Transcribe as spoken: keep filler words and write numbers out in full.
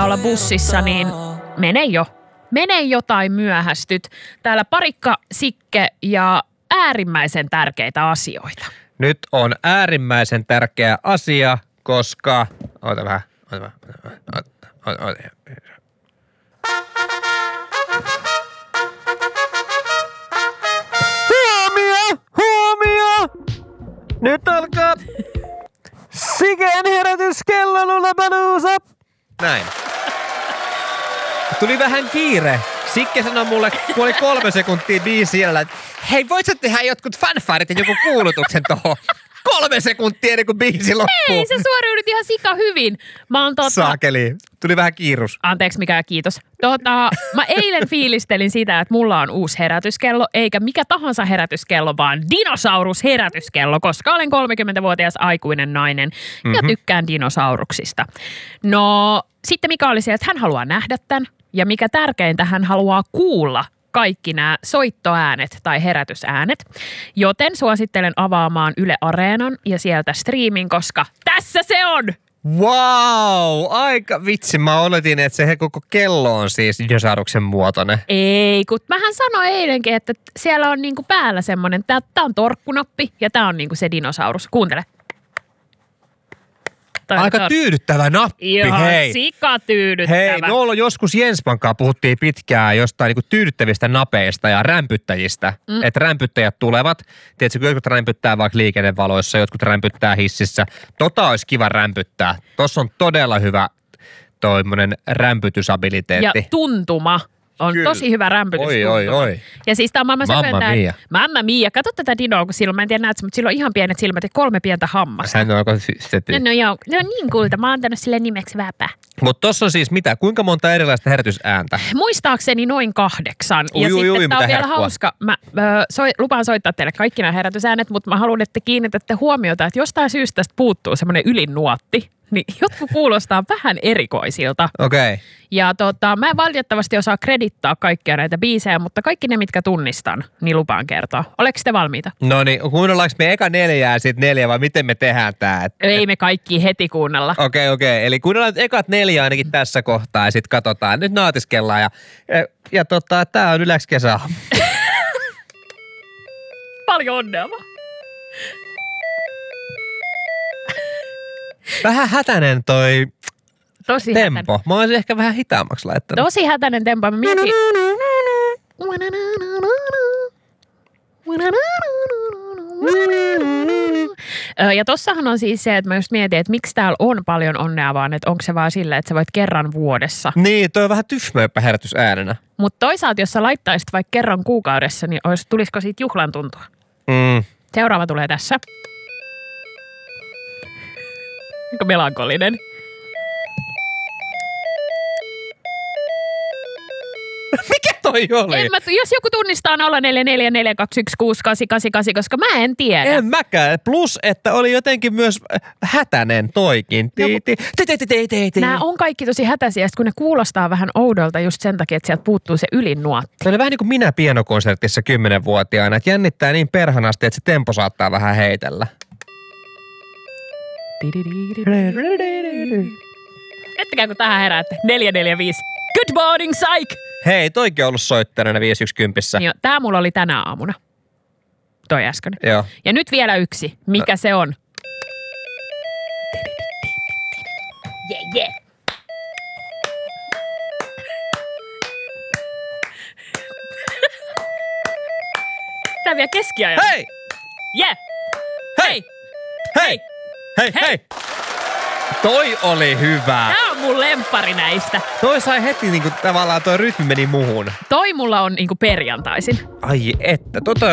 pitää olla bussissa, niin mene jo. Mene jo tai myöhästyt. Täällä Parikka, Sikke ja äärimmäisen tärkeitä asioita. Nyt on äärimmäisen tärkeä asia, koska... Oota vähän. Oota vähän. Oota, oota, oota. Huomio! Huomio! Nyt alkaa Siken herätyskello Lullapaluusa. Näin. Tuli vähän kiire. Sikke sanoi mulle, kun oli kolme sekuntia biisiä, että hei, voit sä tehdä jotkut fanfarit ja joku kuulutuksen tohon? Kolme sekuntia ennen kuin biisi loppuu. Hei, se suoriudut ihan sika hyvin. Mä oon tota... Saakeli. Tuli vähän kiirus. Anteeksi, mikä kiitos. Tota, mä eilen fiilistelin sitä, että mulla on uusi herätyskello, eikä mikä tahansa herätyskello, vaan dinosaurusherätyskello, koska olen kolmekymmentävuotias aikuinen nainen ja mm-hmm. tykkään dinosauruksista. No, sitten Mika oli siellä, että hän haluaa nähdä tämän, ja mikä tärkeintä, hän haluaa kuulla kaikki nämä soittoäänet tai herätysäänet. Joten suosittelen avaamaan Yle Areenan ja sieltä striimin, koska tässä se on! Wow, aika vitsi. Mä oletin, että se koko kello on siis dinosauruksen muotoinen. Ei, kun mähän sanoin eilenkin, että siellä on niinku päällä semmoinen, tää, tää on torkkunappi ja tää on niinku se dinosaurus. Kuuntele. Toi aika tor- tyydyttävä nappi, ihan hei. sika tyydyttävä. Hei, me ollaan joskus Jenspankaan puhuttiin pitkään jostain niinku tyydyttävistä napeista ja rämpyttäjistä. Mm. Että rämpyttäjät tulevat. Tiedätkö, kun jotkut rämpyttää vaikka liikennevaloissa, jotkut rämpyttää hississä. Tota olisi kiva rämpyttää. Tossa on todella hyvä toimmoinen rämpytysabiliteetti. Ja tuntuma. On Kyllä. tosi hyvä rämpytys. Oi, oi, oi. Ja siis tää on maailman Mamma söpöntää. mia. Mamma mia. Kato tätä dinoa, kun silloin, mä en tiedä näetkö, mutta sillä on ihan pienet silmät ja kolme pientä hammasta. Hän on aika systetti. No, no joo, ne on niin kulta. Mä oon antanut sille nimeksi Väpä. Mutta tossa on siis mitä? Kuinka monta erilaista herätysääntä? Muistaakseni noin kahdeksan. Ui, ja ui, sitten ui, tää on mitä vielä herkkua. hauska. Mä ö, soi, lupaan soittaa teille kaikki nämä herätysäänet, mutta mä haluan, että kiinnitätte huomiota, että jostain syystä tästä puuttuu semmoinen ylinnuotti. Niin jotkut kuulostaa vähän erikoisilta. Okei. Okay. Ja tota, mä en valitettavasti osaa kredittaa kaikkia näitä biisejä, mutta kaikki ne, mitkä tunnistan, niin lupaan kertoa. Oleeko te valmiita? No niin, kuunnellaanko me eka neljää sit neljä vai miten me tehdään tää? Et, Ei me kaikki heti kuunnella. Okei, okay, okei. Okay. Eli kuunnellaan nyt ekat neljä ainakin tässä kohtaa ja sit katsotaan. Nyt naatiskellaan ja, ja, ja tota, tää on Yläks kesä. Paljon onnea vaan. Vähän hätänen toi Tosi tempo. hätäinen. Mä olisin ehkä vähän hitaammaksi laittanut. Tosi hätäinen tempo. Mä mietin... Ja tossahan on siis se, että mä just mietin, että miksi täällä on paljon onnea vaan, että onko se vaan sillä, että sä voit kerran vuodessa. Niin, toi on vähän tyhmööppä herätysäänenä. Mutta toisaalta, jos sä laittaisit vaikka kerran kuukaudessa, niin olis, tulisiko siitä juhlan tuntua? Mm. Seuraava tulee tässä. Aika melankolinen. Mikä toi oli? En mä, jos joku tunnistaa nolla neljä neljä neljä kaksi yksi kuusi kahdeksan kahdeksan kahdeksan, koska mä en tiedä. En mäkään. Plus, että oli jotenkin myös hätänen toikin. Ti, ti, ti, ti, ti, ti, ti. Nämä on kaikki tosi hätäisiä, kun ne kuulostaa vähän oudolta just sen takia, että sieltä puuttuu se ylinnuotti. Se oli vähän niin kuin minä pianokonsertissa kymmenvuotiaana, että jännittää niin perhanasti, että se tempo saattaa vähän heitellä. Ettekää kun tähän heräätte. neljä neljä viisi. Good morning, psych! Hei, toikin on ollut soittajana viisi yksi kymmenen. Joo, tää mulla oli tänä aamuna. Toi äsken. Joo. Ja nyt vielä yksi. Mikä se on? Yeah, yeah. Tää vielä keskiajan. Hei! Yeah! Hei! Hei! Hei, hei! Toi oli hyvä. Tää on mun lemppari näistä. Toi sai heti niinku tavallaan toi rytmi meni muhun. Toi mulla on niinku perjantaisin. Ai että, tota